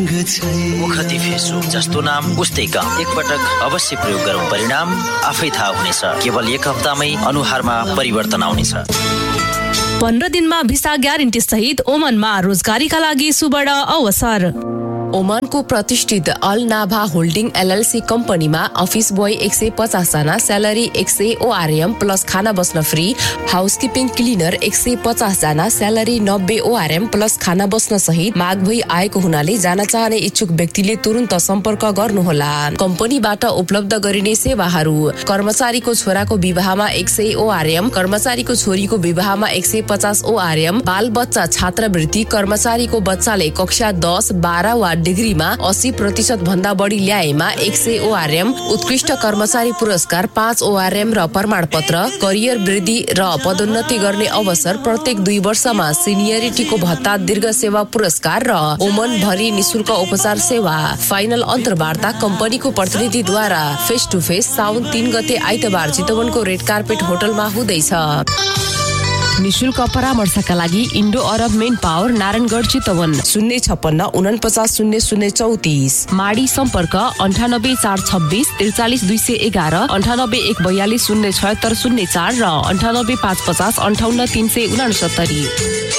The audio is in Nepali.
मुखती फेसबुक जस्तो नाम उस्तै काम एकपटक अवश्य प्रयोग गरौँ, परिणाम आफै थाहा हुनेछ। केवल एक हप्तामै अनुहारमा परिवर्तन आउनेछ। 15 दिनमा भिसा ग्यारेन्टी सहित ओमनमा रोजगारीका लागि सुवर्ण अवसर। ओमानको प्रतिष्ठित अल नाभा होल्डिङ एलएलसी कम्पनीमा अफिस बोय 150 जना, स्यालेरी 100 ओआरएम प्लस खाना बस्न फ्री। हाउसकिपिङ क्लिनर 150 जना, स्यालेरी 90 ओआरएम प्लस खाना बस्न सहित माग भई आएको हुनाले जान चाहने इच्छुक व्यक्तिले तुरुन्त सम्पर्क गर्नुहोला। कम्पनीबाट उपलब्ध गरिने सेवाहरू: कर्मचारीको छोराको विवाहमा 100 ओआरएम, कर्मचारीको छोरीको विवाहमा 150 ओआरएम, बाल बच्चा छात्रवृत्ति, कर्मचारीको बच्चाले कक्षा 10, 12 वा डिग्रीमा 80% भन्दा बढी ल्याएमा 100 ओआरएम, उत्कृष्ट कर्मचारी पुरस्कार 5 ओआरएम र प्रमाणपत्र, करियर वृद्धि र पदोन्नति गर्ने अवसर, प्रत्येक 2 वर्षमा सिनियरिटीको भत्ता, दीर्घ सेवा पुरस्कार र ओमन भरि निशुल्क उपचार सेवा। फाइनल अन्तर्वार्ता कम्पनीको प्रतिनिधिद्वारा फेस टु फेस साउन 3 गते आइतबार चितवनको रेड कार्पेट होटलमा हुँदैछ। निशुल्क परामर्शका लागि इन्डो अरब मेन पावर, नारायणगढ, चितवन, 056 49 0034। माडी सम्पर्क 98 426 43 211, 98 142 076 04 र 98 550 58 369।